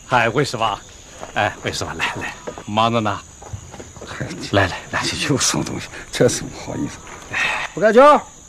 嗨，魏师傅，哎，魏师傅，来，忙着呢。来， 又送东西，这是不好意思。 不该球。